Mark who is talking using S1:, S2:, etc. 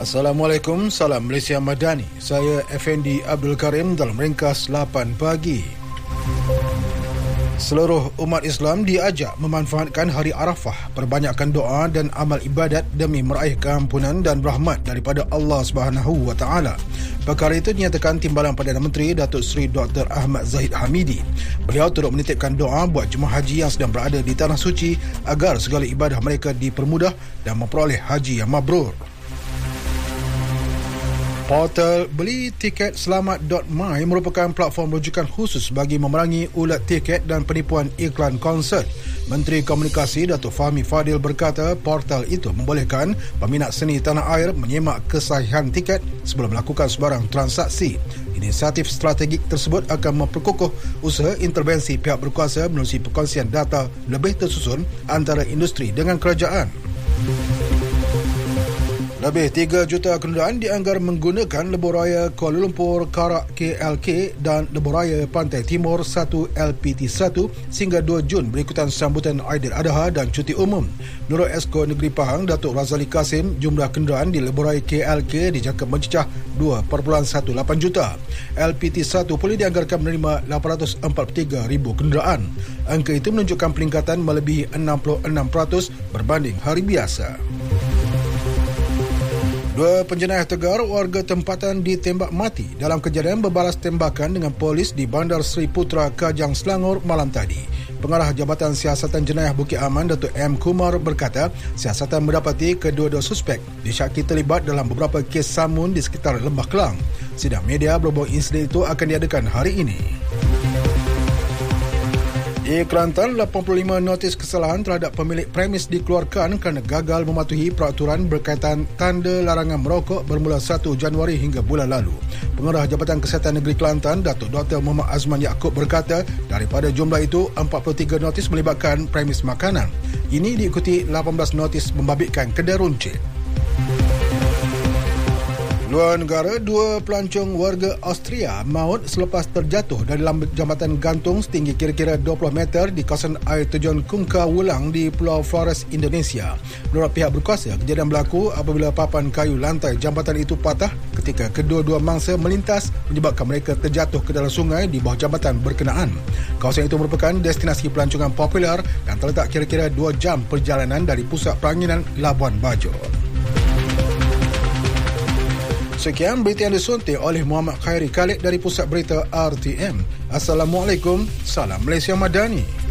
S1: Assalamualaikum, salam Malaysia Madani. Saya Effendi Abdul Karim dalam ringkas 8 pagi. Seluruh umat Islam diajak memanfaatkan Hari Arafah, perbanyakkan doa dan amal ibadat demi meraih keampunan dan rahmat daripada Allah Subhanahu wa taala. Perkara itu dinyatakan Timbalan Perdana Menteri Datuk Seri Dr. Ahmad Zahid Hamidi. Beliau turut menitipkan doa buat jemaah haji yang sedang berada di Tanah Suci agar segala ibadah mereka dipermudah dan memperoleh haji yang mabrur. Portal belitiket.selamat.my merupakan platform rujukan khusus bagi memerangi ulat tiket dan penipuan iklan konsert. Menteri Komunikasi Datuk Fahmi Fadil berkata portal itu membolehkan peminat seni tanah air menyemak kesahihan tiket sebelum melakukan sebarang transaksi. Inisiatif strategik tersebut akan memperkukuh usaha intervensi pihak berkuasa menerusi perkongsian data lebih tersusun antara industri dengan kerajaan. Lebih 3 juta kenderaan dianggar menggunakan lebuhraya Kuala Lumpur Karak KLK dan lebuhraya Pantai Timur 1 LPT1 sehingga 2 Jun berikutan sambutan Aidiladha dan cuti umum. Menurut Esko Negeri Pahang Datuk Razali Kasim, jumlah kenderaan di lebuhraya KLK dijangka mencecah 2.18 juta. LPT1 pula dianggarkan menerima 843,000 kenderaan. Angka itu menunjukkan peningkatan melebihi 66% berbanding hari biasa. 2 penjenayah Tegar warga tempatan ditembak mati dalam kejadian berbalas tembakan dengan polis di Bandar Seri Putra, Kajang, Selangor malam tadi. Pengarah Jabatan Siasatan Jenayah Bukit Aman Datuk M. Kumar berkata siasatan mendapati kedua-dua suspek disyaki terlibat dalam beberapa kes samun di sekitar Lembah Kelang. Sidang media berhubung insiden itu akan diadakan hari ini. Di Kelantan, 85 notis kesalahan terhadap pemilik premis dikeluarkan kerana gagal mematuhi peraturan berkaitan tanda larangan merokok bermula 1 Januari hingga bulan lalu. Pengarah Jabatan Kesihatan Negeri Kelantan, Datuk Dr. Muhammad Azman Yaakob berkata, daripada jumlah itu, 43 notis melibatkan premis makanan. Ini diikuti 18 notis membabitkan kedai runcit. Luar negara, 2 pelancong warga Austria maut selepas terjatuh dari jambatan gantung setinggi kira-kira 20 meter di kawasan air terjun Kungka Wulang di Pulau Flores, Indonesia. Menurut pihak berkuasa, kejadian berlaku apabila papan kayu lantai jambatan itu patah ketika kedua-dua mangsa melintas menyebabkan mereka terjatuh ke dalam sungai di bawah jambatan berkenaan. Kawasan itu merupakan destinasi pelancongan popular dan terletak kira-kira 2 jam perjalanan dari pusat peranginan Labuan Bajo. Sekian berita yang disuntik oleh Muhammad Khairi Khalid dari Pusat Berita RTM. Assalamualaikum, salam Malaysia Madani.